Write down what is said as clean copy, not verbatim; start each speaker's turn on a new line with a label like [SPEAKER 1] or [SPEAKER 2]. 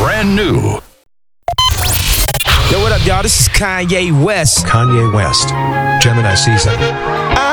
[SPEAKER 1] brand new.
[SPEAKER 2] Yo, what up, y'all? This is Kanye West.
[SPEAKER 3] Kanye West, Gemini Season.